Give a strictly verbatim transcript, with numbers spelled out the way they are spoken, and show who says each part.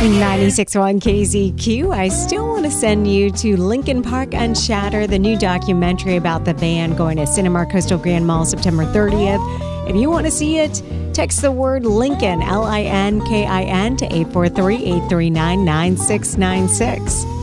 Speaker 1: ninety-six point one K Z Q. I still want to send you to Lincoln Park Unshattered, the new documentary about the band going to Cinemark Coastal Grand Mall September thirtieth. If you want to see it, text the word Lincoln, L I N K I N, to eight four three, eight three nine, nine six nine six.